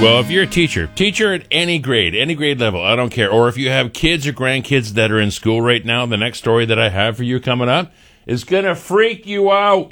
Well, if you're a teacher at any grade level, I don't care. Or if you have kids or grandkids that are in school right now, the next story that I have for you coming up is going to freak you out.